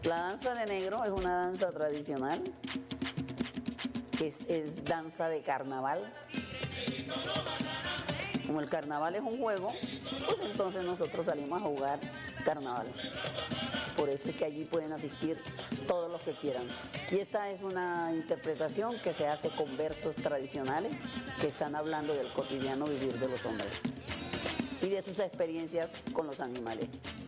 La danza de negro es una danza tradicional, es danza de carnaval. Como el carnaval es un juego, pues entonces nosotros salimos a jugar carnaval. Por eso es que allí pueden asistir todos los que quieran. Y esta es una interpretación que se hace con versos tradicionales que están hablando del cotidiano vivir de los hombres y de sus experiencias con los animales.